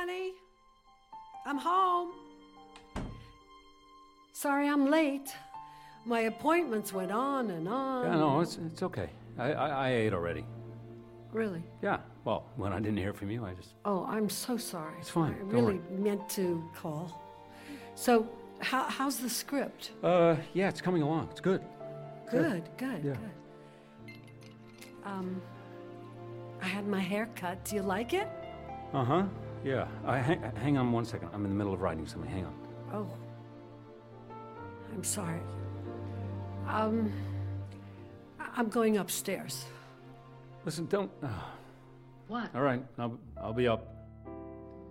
honey. I'm home. Sorry I'm late. My appointments went on and on. Yeah, no, it's okay. I ate already. Really? Yeah, well, when I didn't hear from you, I just... Oh, I'm so sorry. It's fine, I don't really worry. meant to call. So, how's the script? Yeah, it's coming along. It's good. Good. Yeah. I had my hair cut. Do you like it? Uh-huh, yeah. Hang on 1 second. I'm in the middle of writing something. Hang on. Oh. I'm sorry. I'm going upstairs. Listen, don't... What? All right, I'll be up.